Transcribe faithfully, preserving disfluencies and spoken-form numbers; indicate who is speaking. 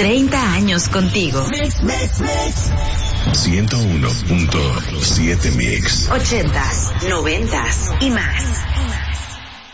Speaker 1: treinta años contigo.
Speaker 2: ciento uno punto siete Mix.
Speaker 1: Ochentas, noventas y más.